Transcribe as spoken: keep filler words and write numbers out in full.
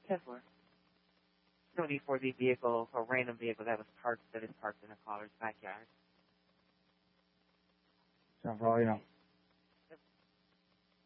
ten four. No need for the vehicle, for a random vehicle that was parked, that is parked in a caller's backyard. ten four, you know.